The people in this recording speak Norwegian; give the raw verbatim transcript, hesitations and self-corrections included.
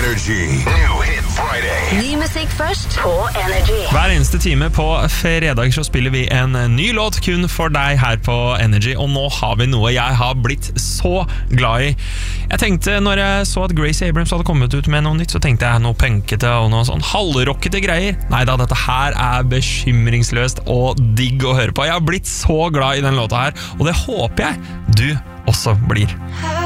Energy. New Hit Friday. Ny musikk først på Energy. Hver eneste time på fredag så spiller vi en ny låt kun for deg her på Energy, og nå har vi noe jeg har blitt så glad i. Jeg tenkte, når jeg så at Gracie Abrams hadde kommet ut med noe nytt, så tenkte jeg noe punkete og noe sånn halvrockete greier. Neida, dette her er bekymringsløst og digg å høre på. Jeg har blitt så glad i den låta her, og det håper jeg du også blir.